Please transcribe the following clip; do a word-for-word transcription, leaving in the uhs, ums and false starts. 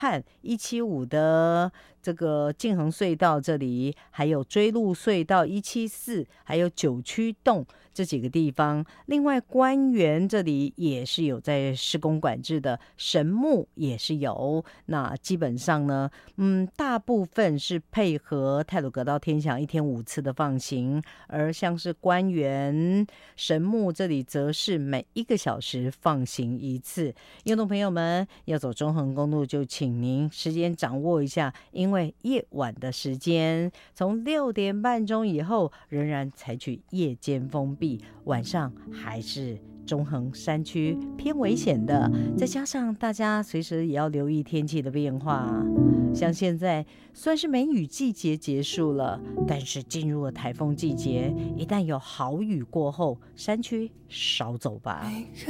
和一七五的这个晋恒隧道这里，还有追鹿隧道一七四，还有九曲洞这几个地方。另外官园这里也是有在施工管制的，神木也是有。那基本上呢，嗯，大部分是配合太鲁阁到天祥一天五次的放行，而像是官园、神木这里则是每一个小时放行一次。运动朋友们要走中横公路，就请您时间掌握一下，因为夜晚的时间从六点半钟以后仍然采取夜间封闭，晚上还是中横山区偏危险的，再加上大家随时也要留意天气的变化。像现在算是梅雨季节结束了，但是进入了台风季节，一旦有豪雨过后，山区少走吧。